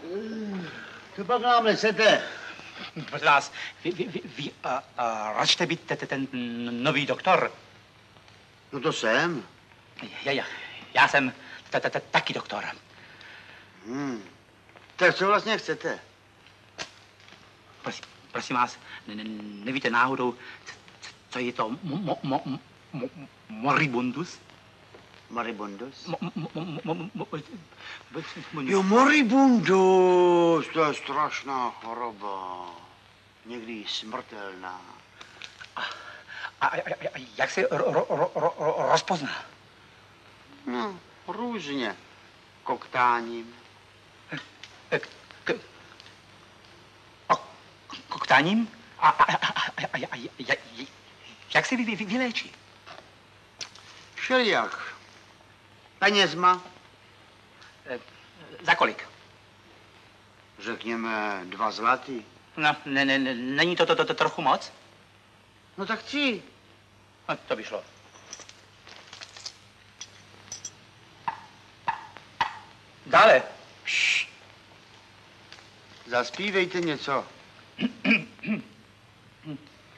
Co pak nám nesete? Prosím vás, vy račte být ten nový doktor? No to jsem. Já jsem taky doktor. Tak co vlastně chcete? Prosím vás, nevíte náhodou, co je to moribundus? Moribundus? Jo, moribundus, to je strašná choroba. Někdy smrtelná. A jak se rozpozná? No, různě. Koktáním. Koktáním? A jak se vyléčí? Všelijak. Penězma. Za kolik? Řekněme 2 zlatý. No, není to trochu moc? No tak 3. No, to by šlo. Dále. Zaspívejte něco.